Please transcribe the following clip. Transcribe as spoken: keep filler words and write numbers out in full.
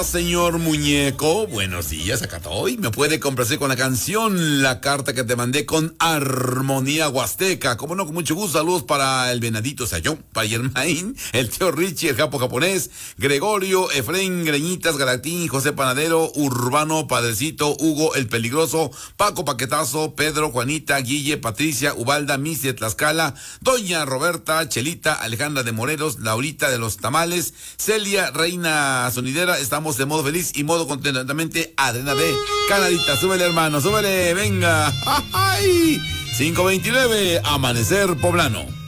Señor Muñeco, buenos días, acá estoy. Me puede complacer con la canción La Carta que te mandé con Armonía Huasteca. Como no, con mucho gusto. Saludos para el Venadito, o sea, yo, para Germain, el tío Richie, el Japo japonés, Gregorio, Efraín, Greñitas, Galactín, José Panadero, Urbano, Padrecito, Hugo, el Peligroso, Paco Paquetazo, Pedro, Juanita, Guille, Patricia, Ubalda, Missy de Tlaxcala, Doña Roberta, Chelita, Alejandra de Morelos, Laurita de los Tamales, Celia, Reina Sonidera. Estamos de modo feliz y modo contentamente. Adriana de Canadita, súbele hermano, súbele, venga. ¡Ay! cinco veintinueve, Amanecer Poblano.